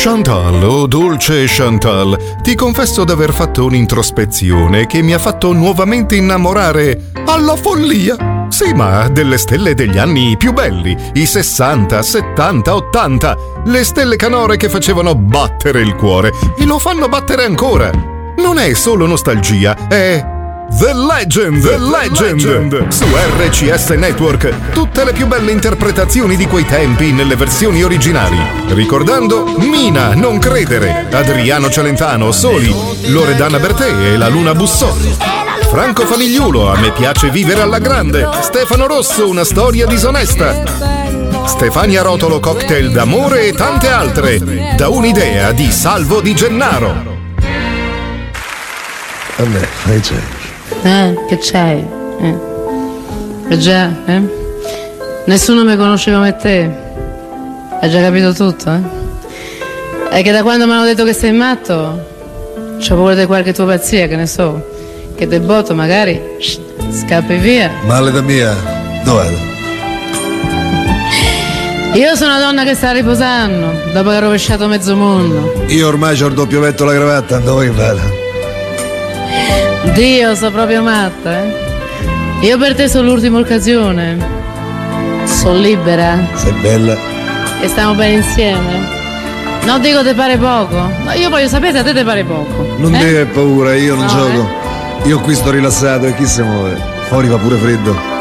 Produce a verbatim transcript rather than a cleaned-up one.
Chantal, oh dolce Chantal, ti confesso d'aver fatto un'introspezione che mi ha fatto nuovamente innamorare alla follia. Sì, ma delle stelle degli anni più belli, i sessanta, settanta, ottanta, le stelle canore che facevano battere il cuore e lo fanno battere ancora. Non è solo nostalgia, è The Legend, The Legend, Legend. Su R C S Network, tutte le più belle interpretazioni di quei tempi nelle versioni originali. Ricordando Mina, Non credere, Adriano Celentano, Soli, Loredana Bertè e la Luna Bussoli, Franco Famigliulo, A me piace vivere alla grande, Stefano Rosso, Una storia disonesta, Stefania Rotolo, Cocktail d'amore e tante altre, da un'idea di Salvo Di Gennaro. Vabbè, fai c'è. Eh, che c'hai? Eh. Eh già, eh? Nessuno mi conosce come te. Hai già capito tutto, eh? È che da quando mi hanno detto che sei matto, c'ho paura di qualche tua pazzia, che ne so. Che del botto magari scappi via. Male mia, dov'è? Io sono una donna che sta riposando dopo che ha rovesciato mezzo mondo. Io ormai c'ho il doppio petto la cravatta, dove vado? Dio, so proprio matta, eh? Io per te sono l'ultima occasione. Sono libera. Sei bella. E stiamo bene insieme. Non dico te pare poco. No, io voglio sapere se a te te pare poco. Non eh? devi avere paura, io non no, gioco. Eh? Io qui sto rilassato e chi si muove? Fuori fa pure freddo.